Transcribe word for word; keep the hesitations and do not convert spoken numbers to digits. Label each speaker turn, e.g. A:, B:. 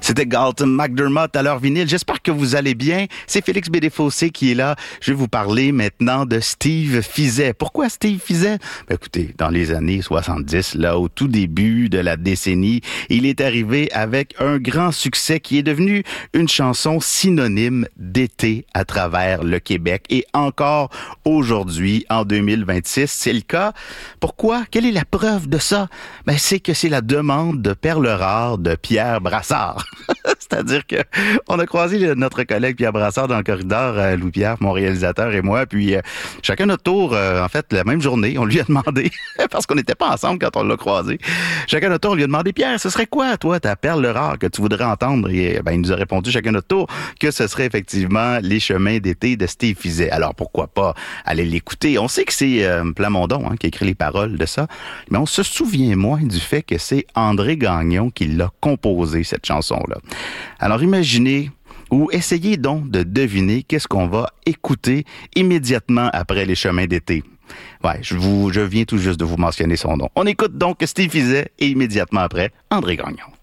A: C'était Galton McDermott à l'heure vinyle. J'espère que vous allez bien. C'est Félix Bédéfossé qui est là. Je vais vous parler maintenant de Steve Fizet. Pourquoi Steve Fizet? Ben écoutez, dans les années soixante-dix, là, au tout début de la décennie, il est arrivé avec un grand succès qui est devenu une chanson synonyme d'été à travers le Québec. Et encore aujourd'hui, en deux mille vingt-six, c'est le cas. Pourquoi? Quelle est la preuve de ça? Ben, c'est que c'est la demande de perles rares de Pierre Brassard. C'est-à-dire que on a croisé notre collègue Pierre Brassard dans le corridor, euh, Louis-Pierre, mon réalisateur et moi, puis euh, chacun notre tour, euh, en fait, la même journée, on lui a demandé, parce qu'on n'était pas ensemble quand on l'a croisé, chacun notre tour, on lui a demandé, Pierre, ce serait quoi, toi, ta perle rare que tu voudrais entendre? Et ben, il nous a répondu chacun notre tour que ce serait effectivement Les chemins d'été de Steve Fizet. Alors, pourquoi pas aller l'écouter? On sait que c'est euh, Plamondon hein, qui a écrit les paroles de ça, mais on se souvient moins du fait que c'est André Gagnon qui l'a composé, cette chanson-là. Alors imaginez ou essayez donc de deviner qu'est-ce qu'on va écouter immédiatement après Les chemins d'été. Ouais, je vous, je viens tout juste de vous mentionner son nom. On écoute donc Steve Fizet et immédiatement après, André Gagnon.